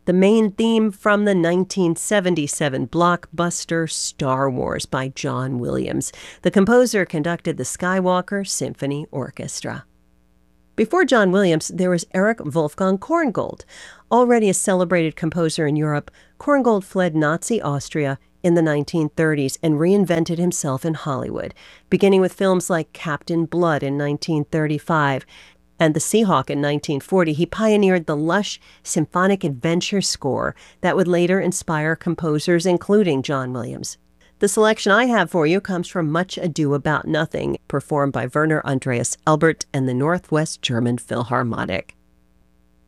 the main theme from the 1977 blockbuster Star Wars by John Williams. The composer conducted the Skywalker Symphony Orchestra. Before John Williams, there was Erich Wolfgang Korngold. Already a celebrated composer in Europe, Korngold fled Nazi Austria in the 1930s and reinvented himself in Hollywood, beginning with films like Captain Blood in 1935 and The Seahawk in 1940. He pioneered the lush symphonic adventure score that would later inspire composers, including John Williams. The selection I have for you comes from Much Ado About Nothing, performed by Werner Andreas Elbert and the Northwest German Philharmonic.